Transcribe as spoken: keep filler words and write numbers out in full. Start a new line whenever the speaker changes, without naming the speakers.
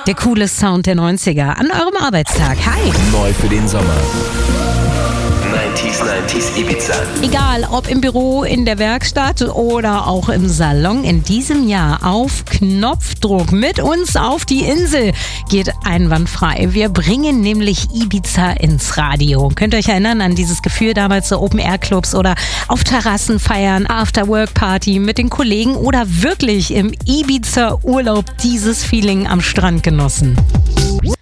Der coole Sound der neunziger an eurem Arbeitstag. Hi!
Neu für den Sommer. neunziger, neunziger Ibiza.
Egal, ob im Büro, in der Werkstatt oder auch im Salon, in diesem Jahr auf Knopfdruck mit uns auf die Insel geht einwandfrei. Wir bringen nämlich Ibiza ins Radio. Könnt ihr euch erinnern an dieses Gefühl damals, so Open-Air-Clubs oder auf Terrassen feiern, After-Work-Party mit den Kollegen oder wirklich im Ibiza-Urlaub dieses Feeling am Strand genossen?